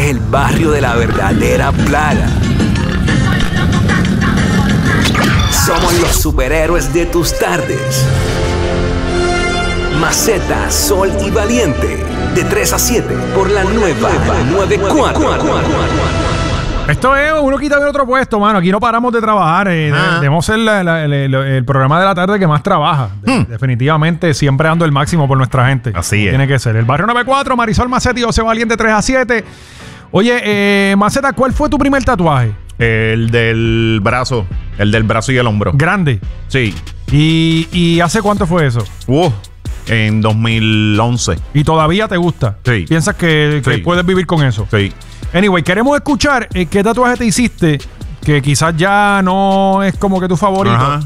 el barrio de la verdadera plaga. Somos los superhéroes de tus tardes. Maceta, Sol y Valiente, de 3 a 7, por la nueva 94. Esto es uno quita el otro puesto, mano. Aquí no paramos de trabajar. Debemos ser el programa de la tarde que más trabaja. Definitivamente, siempre dando el máximo por nuestra gente. Así es. Tiene que ser. El barrio 94, Marisol Maceta y José Valiente, 3 a 7. Oye, Maceta, ¿cuál fue tu primer tatuaje? El del brazo. El del brazo y el hombro. Grande. Sí. ¿Y hace cuánto fue eso? En 2011. ¿Y todavía te gusta? Sí. ¿Piensas que Sí. puedes vivir con eso? Sí. Anyway, queremos escuchar qué tatuaje te hiciste, que quizás ya no es como que tu favorito. Ajá.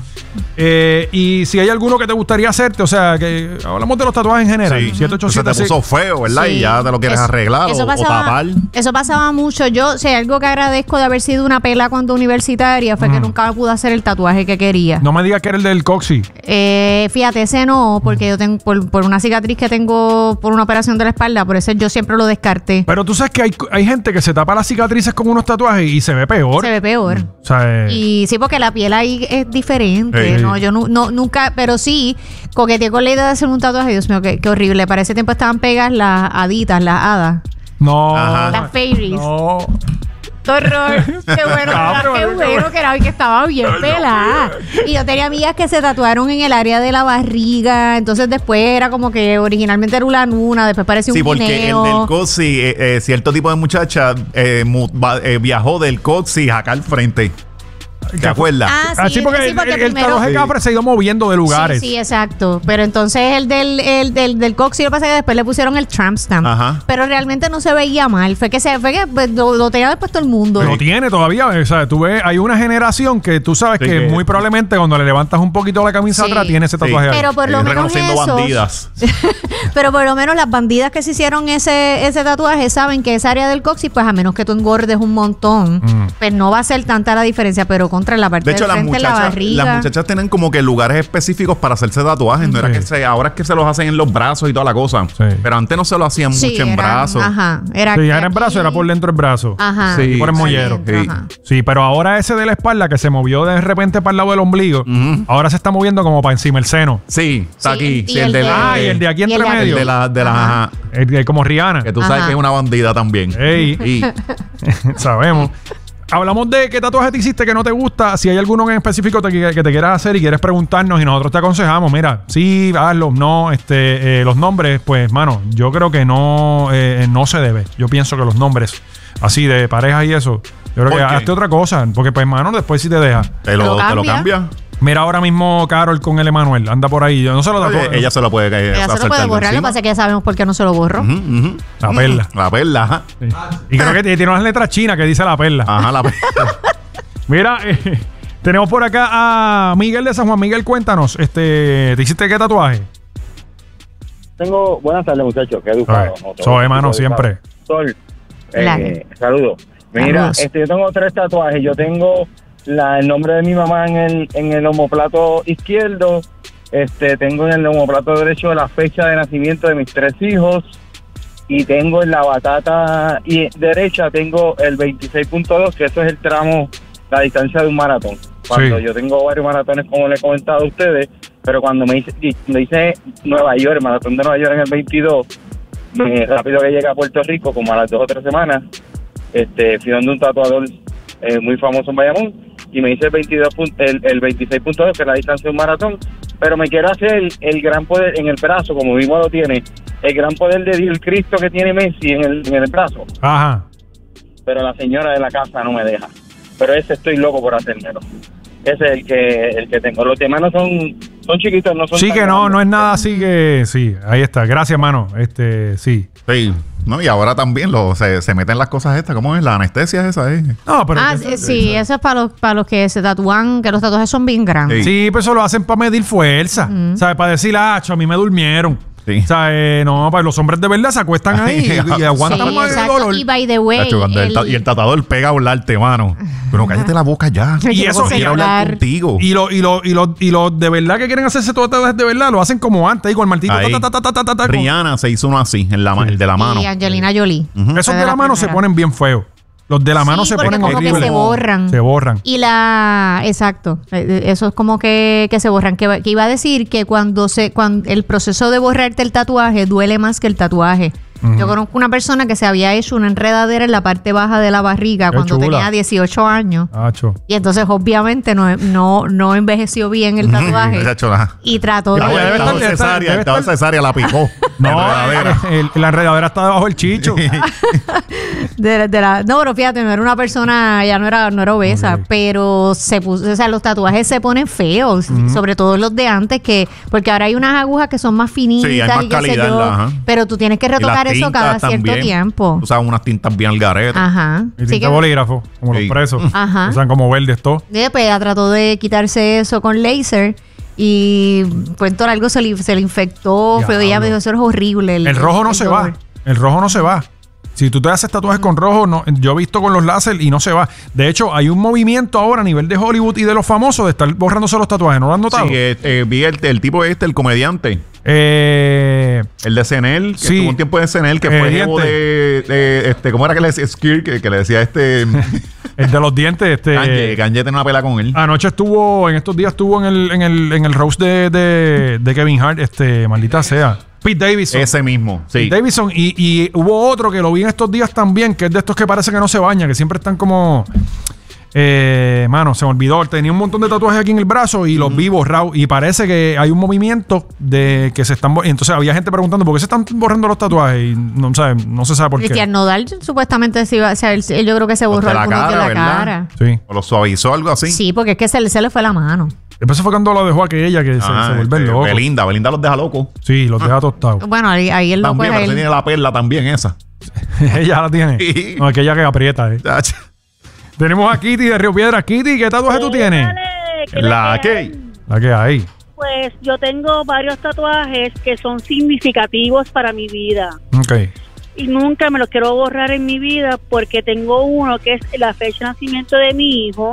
Y si hay alguno que te gustaría hacerte, o sea, que hablamos de los tatuajes en general. Sí. 787 Se te puso feo, ¿verdad? Sí. Y ya te lo quieres arreglar o tapar. Eso pasaba mucho. Yo, si hay algo que agradezco de haber sido una pela cuando universitaria fue que nunca me pude hacer el tatuaje que quería. No me digas que era el del coxi. Fíjate, ese no, porque yo tengo, por una cicatriz que tengo por una operación de la espalda, por eso yo siempre lo descarté. Pero tú sabes que hay gente que se tapa las cicatrices con unos tatuajes y se ve peor. Se ve peor. O sea, Y sí, porque la piel ahí es diferente. No, yo nunca, pero sí, coqueteé con la idea de hacer un tatuaje. Dios mío, qué horrible. Para ese tiempo estaban pegas las haditas, las hadas. no. Ajá. Las fairies. No. ¡Qué horror! ¡Qué bueno! ¡Qué bueno que era! Y que estaba bien pelada. Y yo tenía amigas que se tatuaron en el área de la barriga. Entonces después era como que originalmente era una luna, después parecía un guineo. Sí, porque el del coxi, cierto tipo de muchacha viajó del coxi acá al frente. ¿Te acuerdas? Así porque el tatuaje cafre se ha ido moviendo de lugares. Sí, exacto. Pero entonces el del coxi, lo que pasa es que después le pusieron el tramp stamp. Ajá. Pero realmente no se veía mal. Fue que pues, lo tenía después todo el mundo. Lo tiene todavía. O sea, tú ves, hay una generación que tú sabes Sí, que que- muy probablemente cuando le levantas un poquito la camisa Sí. atrás tiene ese tatuaje ahí. Pero por lo menos reconociendo esos- bandidas. Pero por lo menos las bandidas que se hicieron ese tatuaje saben que esa área del coxis, pues a menos que tú engordes un montón, pues no va a ser tanta la diferencia, pero contra la parte De hecho, del frente, la barriga. las muchachas tienen como que lugares específicos para hacerse tatuajes. No era que ahora es que se los hacen en los brazos y toda la cosa. Sí. Pero antes no se lo hacían Sí, mucho en eran- brazos. Ajá. Era Si que ya era en brazo, aquí- era por dentro del brazo. Ajá. Sí. Por el mollero. Adentro, Sí. ajá. Sí, pero ahora ese de la espalda que se movió de repente para el lado del ombligo, ahora se está moviendo como para encima el seno. Sí, está Sí, aquí. y Sí, el de- Y el de aquí y el entre de medio. de la Ajá. ajá. Como Rihanna. Que tú sabes Ajá. que es una bandida también. Ey. Y Sabemos. Hablamos de qué tatuaje te hiciste que no te gusta. Si hay alguno en específico que te quieras hacer y quieres preguntarnos y nosotros te aconsejamos, mira, sí, hazlo, no, los nombres, pues, mano, yo creo que no se debe. Yo pienso que los nombres así de pareja y eso, yo creo ¿Por que qué? hazte otra cosa, porque pues, mano, después sí te deja. te lo cambia. Mira ahora mismo Carol con el Emanuel, anda por ahí. Yo no se lo tatuó. Ella se lo puede Ella se lo puede borrar, lo que pasa es que ya sabemos por qué no se lo borró. La perla. La perla, ajá. Sí. Y creo que tiene unas letras chinas que dice la perla. Ajá, la perla. Mira, tenemos por acá a Miguel de San Juan. Miguel, cuéntanos, ¿te hiciste qué tatuaje? Buenas tardes, muchachos. Qué educado. Soy, hermano, siempre. Sol, Hola. saludos. Mira, Saludos. yo tengo 3 tatuajes. Yo tengo el nombre de mi mamá en el omoplato izquierdo. Tengo en el omoplato derecho la fecha de nacimiento de mis 3 hijos. Y tengo en la batata derecha tengo el 26.2, que eso es el tramo, la distancia de un maratón. Cuando yo tengo varios maratones, como les he comentado a ustedes, pero cuando me hice Nueva York, el maratón de Nueva York en el 22, rápido que llegué a Puerto Rico, como a las 2 o 3 semanas, fui donde un tatuador muy famoso en Bayamón, y me hice el 26.2, que es la distancia de un maratón, pero me quiero hacer el gran poder en el brazo, como mismo lo tiene, el gran poder de Dios, el Cristo que tiene Messi en el brazo. Ajá. Pero la señora de la casa no me deja. Pero ese estoy loco por hacérmelo. Ese es el que tengo. Los demás no son chiquitos, no son. Sí, tan que no grandes. es nada así que... Sí, ahí está. Gracias, mano. Sí. Sí. No, y ahora también se meten las cosas estas. ¿Cómo es? La anestesia esa, No, pero... Sí, eso es para los que se tatúan, que los tatuajes son bien grandes. Sí, pues eso lo hacen para medir fuerza. ¿Sabes? Para decir, a mí me durmieron. Sí. O sea, no, pues los hombres de verdad se acuestan ahí y aguantan Sí, más el exacto. dolor. Y by the way, Chacho, cuando y el tatuador pega a hablarte, mano. Pero cállate la boca ya. Yo Y quiero eso Quiero hablar hablar. contigo. Y los de verdad que quieren hacerse tatuajes de verdad lo hacen como antes, ahí con el martito. Ahí. Con- Rihanna se hizo uno así, el de la mano. Y Angelina Jolie. Esos de la mano se ponen bien feos. Los de la mano Sí, se porque ponen como que horribles. se borran. Se borran. Y exacto, eso es como que se borran. Que iba a decir que cuando el proceso de borrarte el tatuaje duele más que el tatuaje. Yo conozco una persona que se había hecho una enredadera en la parte baja de la barriga Qué cuando chula. tenía 18 años. Acho. Y entonces obviamente no envejeció bien el tatuaje. Chacho, la- Y trató Ya, de... ya debe Estaba estar- cesárea, debe estaba estar- cesárea, la picó. No, Enredadera. la enredadera está debajo del chicho. No, pero fíjate, no era una persona, ya no era obesa, Ok. pero se puso, o sea, los tatuajes se ponen feos, sobre todo los de antes, porque ahora hay unas agujas que son más finitas Sí, hay más y qué sé calidad, yo, ajá. pero tú tienes que Y las retocar eso tintas cada cierto también. tiempo. Usaban unas tintas bien al garete. Ajá. Y Así tinta que, bolígrafo, como Sí. los presos. Ajá. Usan como verdes todo. pues ella trató de quitarse eso con láser y cuento algo se le infectó, feo, y ella me dijo, eso es horrible. El rojo no el se va. dolor. El rojo no se va. Si tú te haces tatuajes con rojo, no, yo he visto con los láser y no se va. De hecho, hay un movimiento ahora a nivel de Hollywood y de los famosos de estar borrándose los tatuajes. ¿No lo han notado? Sí, vi el tipo el comediante. Eh, El de SNL, que Sí. tuvo un tiempo de SNL, que fue jevo Diente. de ¿cómo era que le decía? Skir, que le decía el de los dientes. Kanye tenía una pela con él. Anoche en estos días estuvo en el roast de Kevin Hart, maldita sea. Pete Davidson. Ese mismo, sí. Pete Davidson. Y hubo otro que lo vi en estos días también, que es de estos que parece que no se baña, que siempre están como... mano, se me olvidó. Tenía un montón de tatuajes aquí en el brazo y los vi borrados. Y parece que hay un movimiento de que se están... Entonces había gente preguntando por qué se están borrando los tatuajes y no se sabe por qué. Cristian Nodal supuestamente sí o sea, él yo creo que se borró de la algunos de cara, la ¿verdad? cara. Sí. O lo suavizó, algo así. Sí, porque es que se le fue la mano. Después fue cuando lo dejó aquella que se vuelve loco. Belinda los deja locos. Sí, los deja tostados. Bueno, ahí el loco También, es pero él. tiene la perla también esa. Ella la tiene. Sí. No, aquella que aprieta. Chacho. Tenemos a Kitty de Río Piedras. Kitty, ¿qué tatuaje tú tienes? La que... La que hay. Pues yo tengo varios tatuajes que son significativos para mi vida Ok. y nunca me los quiero borrar en mi vida porque tengo uno que es la fecha de nacimiento de mi hijo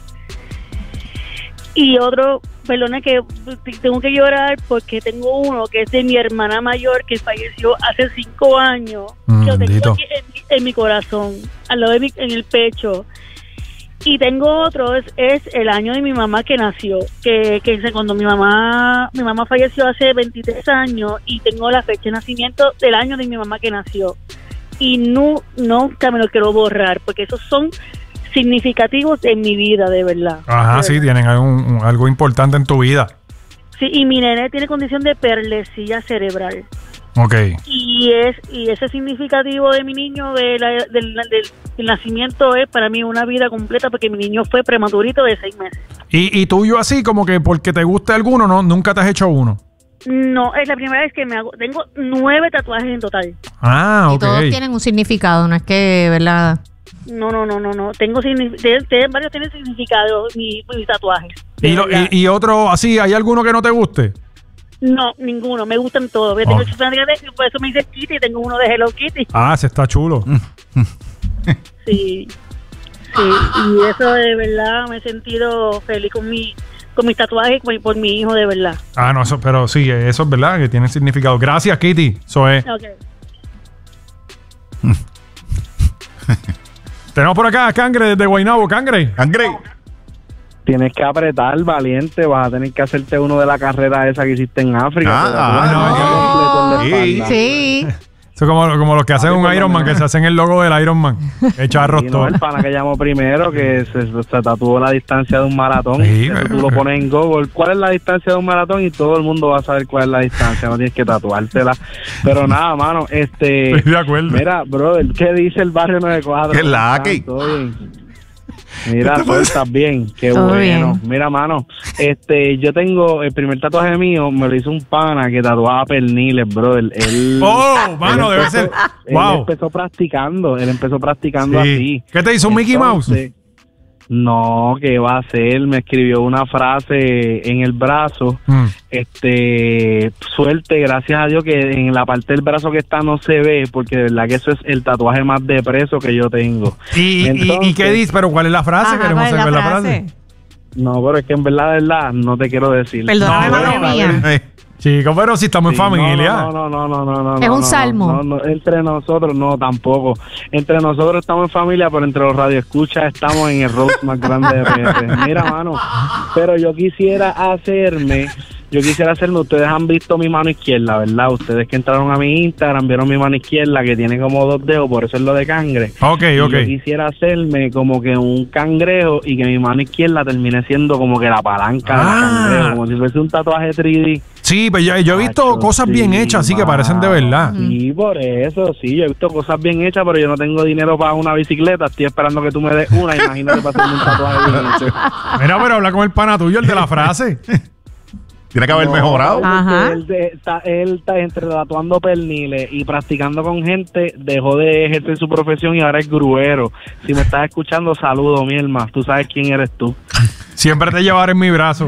y otro, perdone que tengo que llorar porque tengo uno que es de mi hermana mayor que falleció hace 5 años, que lo tengo Bendito. aquí en mi corazón, al lado de en el pecho. Y tengo otro, es el año de mi mamá que nació, que es cuando mi mamá falleció hace 23 años y tengo la fecha de nacimiento del año de mi mamá que nació. Y nunca me lo quiero borrar, porque esos son significativos en mi vida, de verdad. Ajá, De sí, verdad. tienen algo importante en tu vida. Sí, y mi nene tiene condición de perlesía cerebral. Ok. Y ese significativo de mi niño del nacimiento es para mí una vida completa porque mi niño fue prematurito de 6 meses. Y tuyo así, como que porque te guste alguno, ¿no? Nunca te has hecho uno. No, es la primera vez que me hago. Tengo 9 tatuajes en total. Ah, Y ok. todos tienen un significado, no es que, ¿verdad? No. Varios tienen significado mis tatuajes. Y otro, así, ¿hay alguno que no te guste? No, ninguno. Me gustan todos. Yo tengo por eso me dice Kitty y tengo uno de Hello Kitty. Ah, ese está chulo. Sí. Y eso de verdad me he sentido feliz con mis tatuajes y por mi hijo de verdad. Ah, no, pero sí, eso es verdad, que tiene significado. Gracias, Kitty. Eso es. Ok. Tenemos por acá a Cangre desde Guaynabo. Cangre. Cangre. Tienes que apretar, valiente. Vas a tener que hacerte uno de la carrera esa que hiciste en África. Sí. Sí. Eso es como los que hacen un Ironman, que se hacen el logo del Ironman. Echarros Y no, todo. el pana que llamó primero, que se tatuó la distancia de un maratón. Sí, Eso tú lo pones en Google. ¿Cuál es la distancia de un maratón? Y todo el mundo va a saber cuál es la distancia. No tienes que tatuártela. Pero nada, mano. Estoy de acuerdo. Mira, brother, ¿qué dice el barrio 94? ¿Qué es la que? Todo bien. Mira, tú estás bien. Qué Todo bueno. bien. Mira, mano. Yo tengo el primer tatuaje mío, me lo hizo un pana que tatuaba perniles, brother. Él. Oh, mano, debe ser. Él Wow. empezó practicando Sí. así. ¿Qué te hizo un Mickey Mouse? Entonces, No, ¿qué va a hacer? Me escribió una frase en el brazo. Suerte, gracias a Dios que en la parte del brazo que está no se ve, porque de verdad que eso es el tatuaje más depreso que yo tengo. ¿Y qué dice? ¿Pero cuál es la frase? Ajá, Queremos ¿cuál es saber la la frase. No, pero es que en verdad, no te quiero decir. Perdóname, No, madre mía. Chicos, pero si estamos en familia. No. Es un salmo. No, entre nosotros, no, tampoco. Entre nosotros estamos en familia, pero entre los radioescuchas estamos en el roast más grande de PR. Mira, mano, pero yo quisiera hacerme, ustedes han visto mi mano izquierda, ¿verdad? Ustedes que entraron a mi Instagram vieron mi mano izquierda que tiene como 2 dedos, por eso es lo de cangre. Ok. Yo quisiera hacerme como que un cangrejo y que mi mano izquierda termine siendo como que la palanca del cangrejo, como si fuese un tatuaje 3D. Sí, pero yo he visto cosas bien hechas, así que parecen de verdad. Sí, por eso, sí, yo he visto cosas bien hechas, pero yo no tengo dinero para una bicicleta. Estoy esperando que tú me des una, imagínate para hacerme un tatuaje bien hecho. Mira, pero habla con el pana tuyo, el de la frase. Tiene que haber mejorado. Ajá. Él está entre tatuando perniles y practicando con gente, dejó de ejercer su profesión y ahora es gruero. Si me estás escuchando, saludo, mi hermano. Tú sabes quién eres tú. Siempre te llevaré en mi brazo.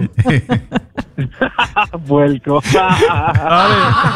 Puerco. Dale.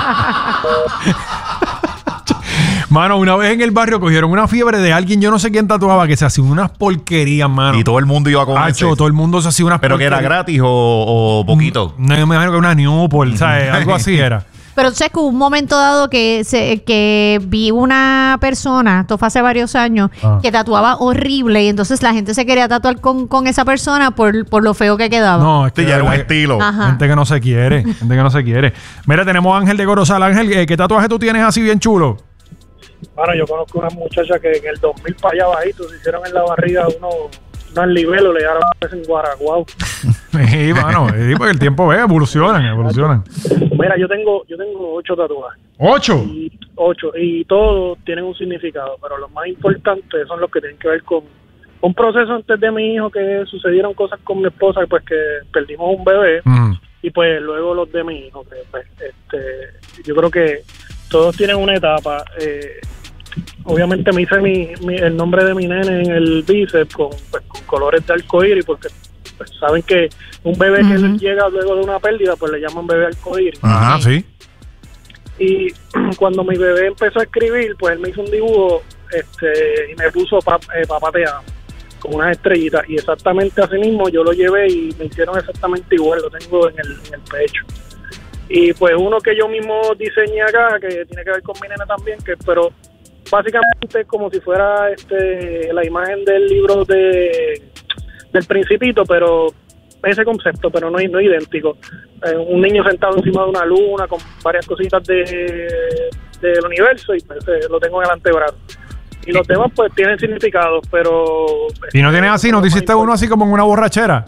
Mano, una vez en el barrio cogieron una fiebre de alguien, yo no sé quién tatuaba, que se hacía unas porquerías, mano. Y todo el mundo iba con ese. Todo el mundo se hacía unas Pero que porquerías. era gratis o poquito. No, yo me imagino que una Newport, ¿sabes? Algo así era. Pero sé que hubo un momento dado que vi una persona, esto fue hace varios años, que tatuaba horrible y entonces la gente se quería tatuar con esa persona por lo feo que quedaba. No, es que Ya era un estilo. Ajá. gente que no se quiere, gente que no se quiere. Mira, tenemos a Ángel de Corozal. Ángel, ¿qué tatuaje tú tienes así bien chulo? Bueno, yo conozco una muchacha que en el 2000 para allá bajito se hicieron en la barriga unos libelos, le dieron en Guaraguao. Sí, mano, porque el tiempo ve, evolucionan. Mira, yo tengo 8 tatuajes. ¿8? 8, y todos tienen un significado, pero los más importantes son los que tienen que ver con un proceso antes de mi hijo, que sucedieron cosas con mi esposa, pues que perdimos un bebé, y pues luego los de mi hijo, que pues, yo creo que todos tienen una etapa. Obviamente me hice el nombre de mi nene en el bíceps con colores de arcoíris, porque pues, saben que un bebé que llega luego de una pérdida, pues le llaman bebé arcoíris. Ajá, sí. Y cuando mi bebé empezó a escribir, pues él me hizo un dibujo y me puso papá te amo, con unas estrellitas, y exactamente así mismo yo lo llevé y me hicieron exactamente igual, lo tengo en el pecho. Y pues uno que yo mismo diseñé acá, que tiene que ver con mi nena también, pero básicamente es como si fuera la imagen del libro del Principito, pero ese concepto, pero no idéntico. Un niño sentado encima de una luna con varias cositas del universo, y pues, lo tengo en el antebrazo. Y los demás pues tienen significados, pero... ¿Y no tienes así? ¿No te hiciste uno así como en una borrachera?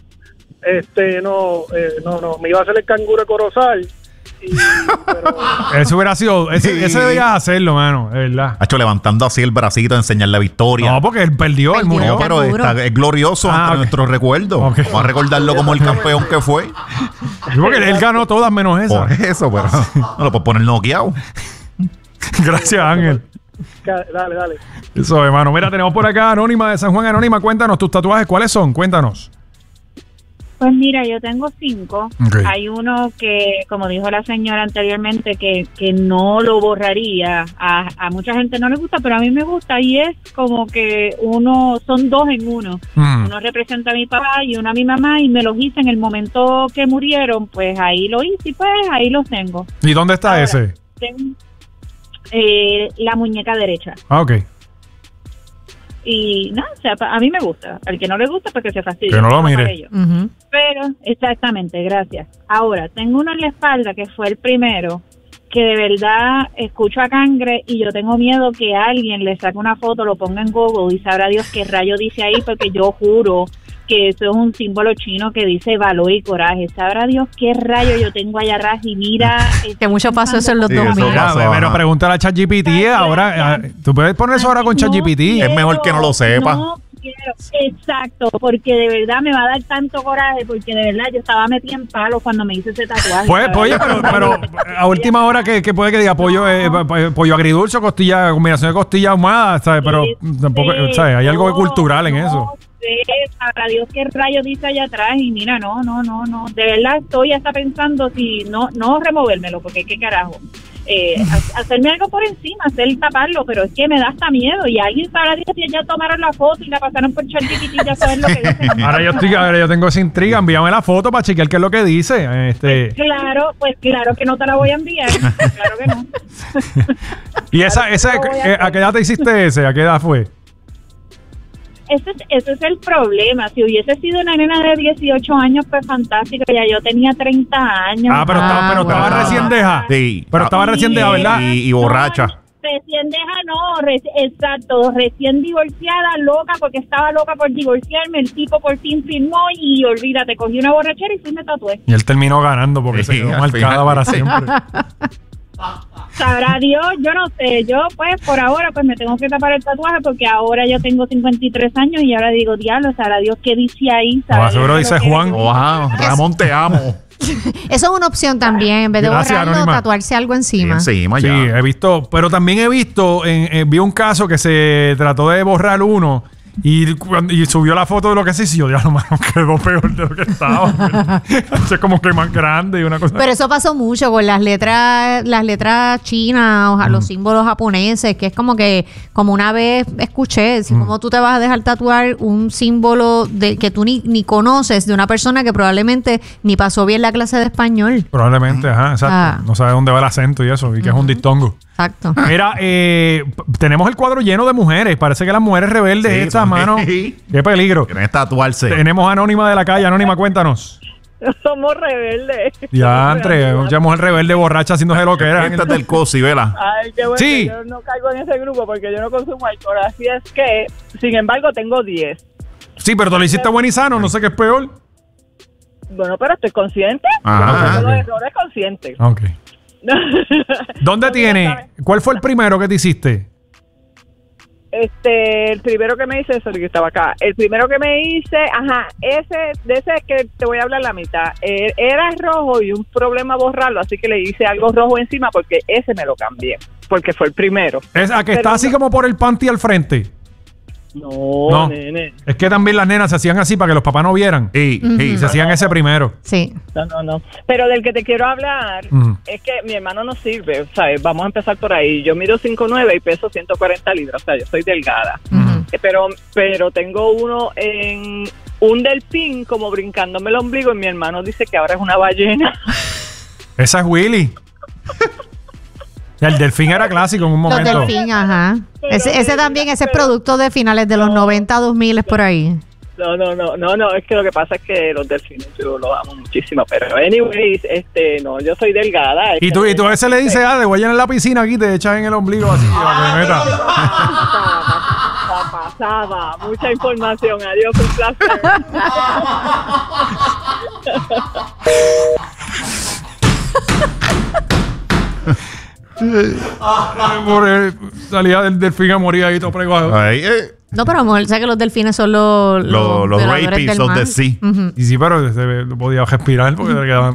No, me iba a hacer el canguro de Corozal. Pero... Eso hubiera sido... Ese debías hacerlo, mano, de verdad. Hacho, levantando así el bracito, enseñar la victoria. No, porque él perdió, él murió. No, pero es glorioso entre nuestros recuerdos. Okay. Vamos a recordarlo como el campeón que fue. Sí, porque él ganó todas menos esa. Por eso, pero no lo puedo poner noqueado. Gracias, Ángel. Dale. Eso, hermano. Mira, tenemos por acá Anónima de San Juan. Anónima, cuéntanos tus tatuajes. ¿Cuáles son? Cuéntanos. Pues mira, yo tengo 5. Okay. Hay uno que, como dijo la señora anteriormente, que no lo borraría. A mucha gente no le gusta, pero a mí me gusta, y es como que son 2 en uno. Uno representa a mi papá y uno a mi mamá, y me los hice en el momento que murieron, pues ahí lo hice y pues ahí los tengo. ¿Y dónde está ahora, ese? Tengo, la muñeca derecha. Ah, ok. Y no, o sea, a mí me gusta. Al que no le gusta, pues que se fastidie. Que no lo mire. Pero, exactamente, gracias. Ahora, tengo uno en la espalda que fue el primero, que de verdad escucho a Cangre y yo tengo miedo que alguien le saque una foto, lo ponga en Google y sabrá Dios qué rayo dice ahí, porque yo juro que eso es un símbolo chino que dice valor y coraje. Sabrá Dios qué rayo yo tengo allá atrás, y mira... Que mucho pasó eso en los 2000. Pero pregúntale a ChatGPT ahora. Tú puedes poner eso ahora con ChatGPT. Es mejor que no lo sepa. No quiero, exacto, porque de verdad me va a dar tanto coraje, porque de verdad yo estaba metida en palos cuando me hice ese tatuaje. Pues, oye, pero a última hora que puede que diga pollo agridulce o costilla, combinación de costilla ahumada, ¿sabes? Pero tampoco, ¿sabes? Hay algo cultural en eso. sé, sabrá Dios qué rayo dice allá atrás y mira, no. De verdad estoy hasta pensando si no removérmelo, porque qué carajo. Hacerme algo por encima, taparlo, pero es que me da hasta miedo y alguien sabrá Dios si ya tomaron la foto y la pasaron por ChatGPT y ya saben lo que dicen. Ahora yo tengo esa intriga, envíame la foto para chequear qué es lo que dice. Pues claro que no te la voy a enviar, claro que no. ¿Y a qué edad te hiciste ese? ¿A qué edad fue? Ese es el problema. Si hubiese sido una nena de 18 años, pues fantástico. Ya yo tenía 30 años. Pero estaba recién deja. Sí. Pero estaba recién deja, ¿verdad? Y borracha. Recién deja, exacto. Recién divorciada, loca, porque estaba loca por divorciarme. El tipo por fin firmó y olvídate, cogí una borrachera y fui y me tatué. Y él terminó ganando porque se quedó marcada para siempre. Sabrá Dios, yo no sé, yo pues por ahora pues me tengo que tapar el tatuaje porque ahora yo tengo 53 años y ahora digo, diablo, sabrá Dios qué dice ahí. Seguro dice Juan. Wow, Ramón, te amo. Eso es una opción también, en vez de borrarlo, Anónima. Tatuarse algo encima. Sí, he visto, pero también he visto, vi un caso que se trató de borrar uno. Y subió la foto de lo que se hizo. Ya, mano, quedó peor de lo que estaba. Es como que más grande y una cosa. Pero eso pasó mucho con las letras chinas, los símbolos japoneses, que es como una vez escuché, como tú te vas a dejar tatuar un símbolo que tú ni conoces de una persona que probablemente ni pasó bien la clase de español. Probablemente, exacto. No sabe dónde va el acento y eso, y que es un diptongo. Exacto. Mira, tenemos el cuadro lleno de mujeres. Parece que las mujeres rebeldes estas, mano. Qué peligro. Quieren tatuarse. Tenemos a Anónima de la calle. Anónima, cuéntanos. Somos rebeldes. Diantre, mucha mujer rebelde borracha haciéndose lo que era. Esta es del cosi, vela. Ay, qué bueno. Sí. Yo no caigo en ese grupo porque yo no consumo alcohol. Así es que, sin embargo, tengo 10. Sí, pero tú lo hiciste buen y sano. No sé qué es peor. Bueno, pero estoy consciente. Ajá. Los errores conscientes. Ok. ¿Dónde tiene? ¿Cuál fue el primero que te hiciste? El primero que me hice, eso que estaba acá. El primero que me hice, de ese que te voy a hablar la mitad, era rojo y un problema borrarlo, así que le hice algo rojo encima porque ese me lo cambié, porque fue el primero. Es a que está así como por el panty al frente. No, nene. Es que también las nenas se hacían así para que los papás no vieran. Y se hacían ese primero. Sí. No. Pero del que te quiero hablar es que mi hermano no sirve, ¿sabes? Vamos a empezar por ahí. Yo mido 5'9" y peso 140 libras, o sea, yo soy delgada. Pero tengo uno en un delfín como brincándome el ombligo y mi hermano dice que ahora es una ballena. Esa es Willy. El delfín era clásico en un momento. Los delfín, ajá. Ese también, ese es producto de finales de los 90, 2000 por ahí. No, es que lo que pasa es que los delfines yo los amo muchísimo, pero anyways, yo soy delgada. Y tú a veces le dices, te voy a llenar la piscina aquí, te echas en el ombligo así, pasaba, mucha información, adiós, un placer. Salía del delfín a morir ahí todo pregado. No, pero amor, ¿sabes que los delfines son los rapists of the sea? Y sí, pero no podía respirar porque se quedaban.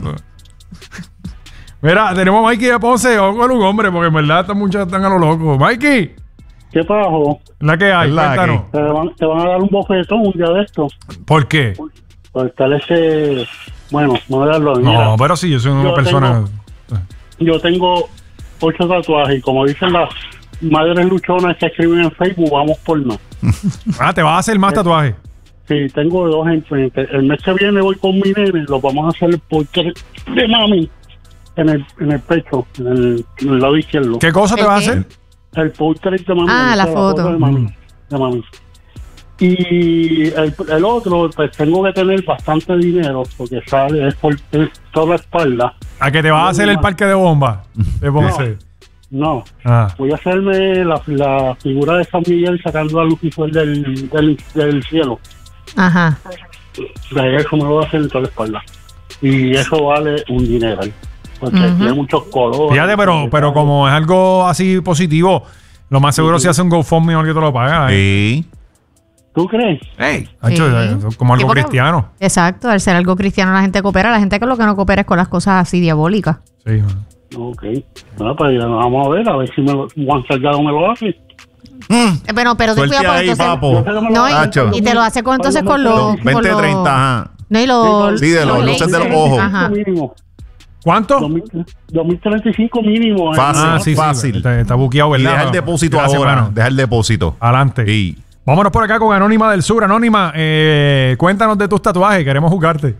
Mira, tenemos a Mikey de Ponce. Vamos con un hombre porque en verdad estas muchachas están a lo loco. Mikey. ¿Qué pasó? La que hay, cuéntanos. Te van a dar un bofetón un día de esto. ¿Por qué? Por estar bueno, no voy a darlo. No, pero sí, yo soy una persona. Yo tengo 8 tatuajes y como dicen las madres luchonas que escriben en Facebook, vamos por más. ¿Te vas a hacer más tatuajes? Sí, tengo 2 enfrente. El mes que viene voy con mi nene, los vamos a hacer el portrait de mami en el pecho, en el lado izquierdo. ¿Qué cosa te vas a hacer? El portrait de mami. La foto. De mami. Y el otro, pues tengo que tener bastante dinero porque sale es por toda la espalda. ¿A que te vas a hacer el parque de bomba de Ponce? No. Voy a hacerme la figura de San Miguel sacando a Lucifer del cielo. Ajá. De eso me lo voy a hacer en toda la espalda. Y eso vale un dinero. Porque tiene muchos colores. Fíjate, pero como es algo así positivo, lo más seguro si hace un GoFundMe o alguien te lo paga. Sí. ¿Tú crees? Como algo cristiano. Exacto, al ser algo cristiano la gente coopera. La gente que lo que no coopera es con las cosas así diabólicas. Sí. Ok. Bueno, pues ya vamos a ver si Juan Salgado me lo hace. Bueno, pero ten Suelte cuidado ahí, entonces. papo. No, Nacho. y te lo hace con entonces con los 20, 30, ajá. No, y los Sí, de los luces de los ojos. Ajá. Mínimo. ¿Cuánto? 2035 mínimo. Fácil, fácil. Está buqueado, Y ¿verdad? deja el depósito Gracias, ahora. hermano. Deja el depósito. Adelante. Y Vámonos por acá con Anónima del Sur. Anónima, cuéntanos de tus tatuajes. Queremos jugarte.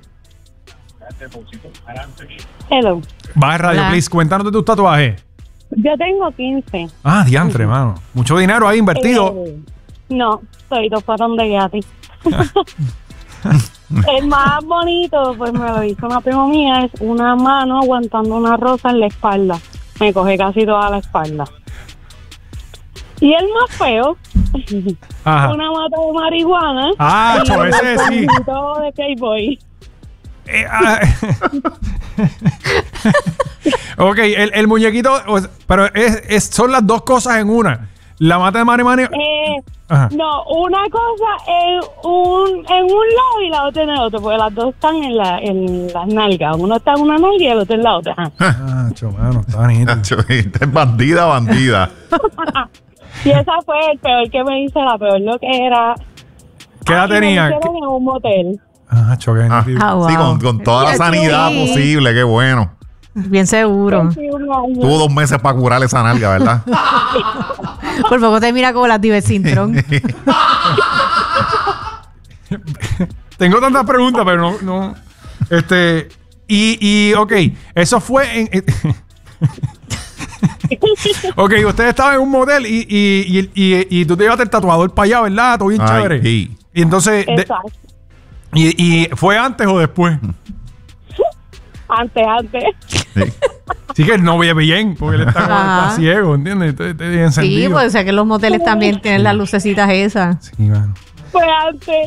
Hello. Baja radio, Hola. please. Cuéntanos de tus tatuajes. Yo tengo 15. Ah, diantre, mano. Mucho dinero ahí invertido. No, todos fueron de gratis. El más bonito, pues me lo hizo una prima mía, es una mano aguantando una rosa en la espalda. Me coge casi toda la espalda. Y el más feo, Ajá. una mata de marihuana. Ah, y cho, ese sí. un poquito de Playboy. Ok, el muñequito, pero son las dos cosas en una. La mata de marihuana. Ajá. No, una cosa en un lado y la otra en el otro, porque las dos están en las nalgas. Uno está en una nalga y el otro en la otra. Ah, cho, mano, está bonito. Nacho, esta es bandida. Y esa fue el peor que me hice, la peor lo que era. ¿Qué edad Me tenía? lo hicieron en un motel. Ah, cho, qué Ah, nítido. Ah, wow. Sí, con toda la Sí. sanidad posible, qué bueno. Bien seguro. Sí, un año. Tuvo 2 meses para curar esa nalga, ¿verdad? Por poco te mira como las divas Sintron. Tengo tantas preguntas, pero no. Ok, eso fue en. Ok, usted estaba en un motel y tú te llevaste el tatuador para allá, ¿verdad? Todo bien Ay, chévere. sí. Y entonces. Exacto. ¿Y fue antes o después? Antes. Sí. Sí que él no ve bien, porque él está Ajá. ciego, ¿entiendes? Está bien Sí, encendido. pues o sea que los moteles también tienen las lucecitas esas. Sí, bueno. Fue antes.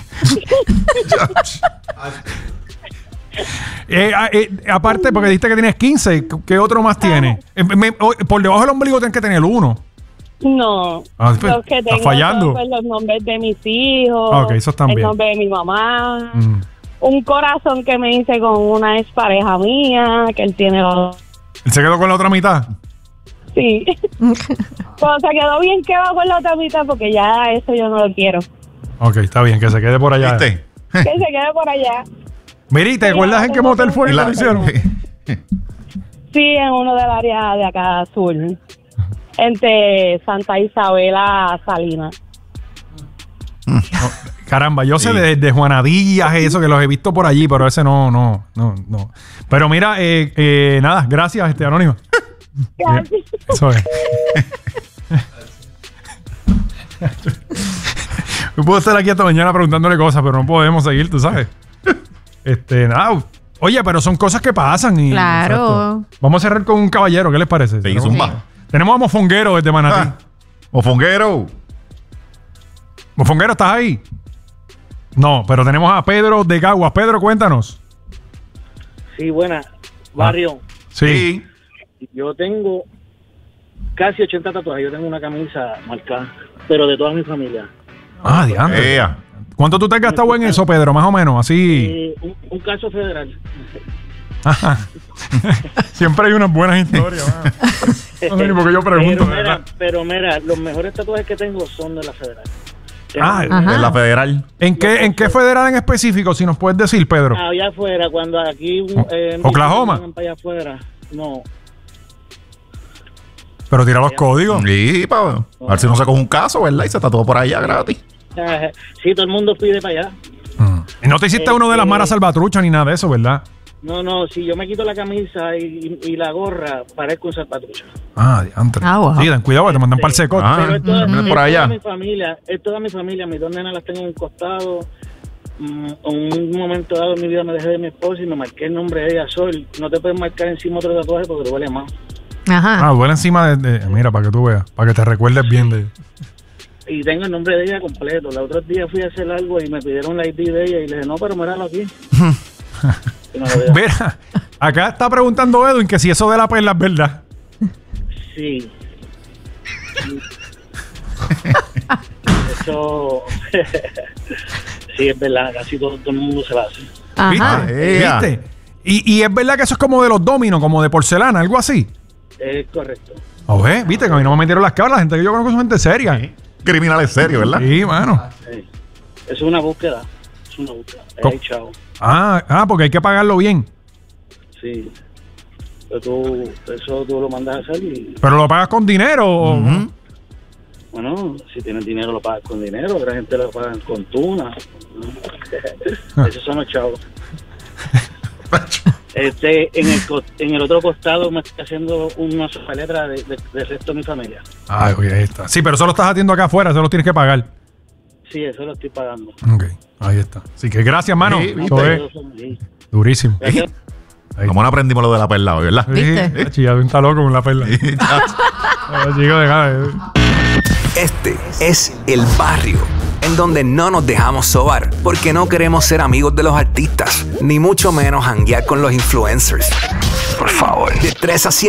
Aparte, porque dijiste que tienes 15, ¿qué otro más tienes? Por debajo del ombligo tienes que tener uno. No. Ah, pues, Los que está tengo fallando. son, pues, los nombres de mis hijos. Ah, ok, esos también. El nombre de mi mamá. Mm. Un corazón que me hice con una expareja mía, que él tiene los... ¿Él se quedó con la otra mitad? Sí. Pero se quedó bien quedado con la otra mitad porque ya eso yo no lo quiero. Ok, está bien, que se quede por allá. ¿Viste? Que se quede por allá. Miri, ¿te acuerdas en qué motel fue Y que la- lo hicieron? Sí, en uno del área de acá azul. Entre Santa Isabela Salinas. Caramba, yo sé Sí. de Juanadillas, eso que los he visto por allí, pero ese no. Pero mira, nada, gracias, Anónimo. Eso es. Yo puedo estar aquí hasta mañana preguntándole cosas, pero no podemos seguir, tú sabes. Nada. Oye, pero son cosas que pasan. Y, Claro. exacto. Vamos a cerrar con un caballero, ¿qué les parece? Sí, zumba. Tenemos a Mofonguero desde Manatí. Ah, Mofonguero. Mofonguero, ¿estás ahí? No, pero tenemos a Pedro de Caguas. Pedro, cuéntanos. Sí, buena. Barrio, Sí. yo tengo casi 80 tatuajes. Yo tengo una camisa marcada, pero de toda mi familia. Ah, diantre. Ea. ¿Cuánto tú te has gastado en eso, Pedro? Más o menos, así. Un caso federal. Ajá. Siempre hay unas buenas historias. mano. No sé ni por qué yo pregunto, ¿verdad? pero mira, los mejores tatuajes que tengo son de la federal. Ah, Ajá. En la federal. ¿En qué federal en específico, si nos puedes decir, Pedro? Allá afuera, cuando aquí... Oklahoma. Para allá afuera. No. Pero tira los códigos. Sí, a ver si no se coge un caso, ¿verdad? Y se tatuó por allá gratis. Sí, todo el mundo pide para allá. Y no te hiciste uno de las maras salvatruchas ni nada de eso, ¿verdad? No, si yo me quito la camisa y la gorra, parezco un salvatrucha. Ah, diantre. Ah, wow. Sí, ten cuidado, que te mandan para el secot. Ah. Pero es toda, Ujú. es Por allá. toda mi familia, es toda mi familia. Mis dos nenas las tengo en un costado. En un momento dado en mi vida me dejé de mi esposa y me marqué el nombre de ella, Sol. No te puedes marcar encima otro tatuaje porque te duele más. Ajá. Duele encima mira, para que tú veas, para que te recuerdes bien de... Y tengo el nombre de ella completo. La otra día fui a hacer algo y me pidieron la ID de ella y le dije, no, pero míralo aquí. Y no lo veo. Mira, acá está preguntando Edwin que si eso de la perla es verdad. Sí. Eso... sí, es verdad. Casi todo el mundo se la hace. Ajá. ¿Viste? Ea. ¿Viste? Y es verdad que eso es como de los dominos, como de porcelana, algo así. Es correcto. Oye, viste que a mí no me metieron las cabras. La gente que yo conozco son gente seria. Sí. Criminales serios, ¿verdad? Sí, mano. Sí. Es una búsqueda. Es una búsqueda. Chao. Porque hay que pagarlo bien. Sí. Pero eso tú lo mandas a hacer y... ¿Pero lo pagas con dinero o...? Bueno, si tienes dinero lo pagas con dinero. Otra gente lo paga con tuna. Esos son los chavos. En el otro costado me estoy haciendo una sopa letra de resto de mi familia. Ay, oye, ahí está. Sí, pero eso lo estás haciendo acá afuera, eso lo tienes que pagar. Sí, eso lo estoy pagando. Ok, ahí está. Así que gracias, mano. Sí, eso es durísimo. Como no aprendimos lo de la perla, ¿verdad? ¿Viste? Chillado, está loco con la perla. Chico, Este es el barrio en donde no nos dejamos sobar porque no queremos ser amigos de los artistas, ni mucho menos janguear con los influencers. Por favor, de 3 a 7.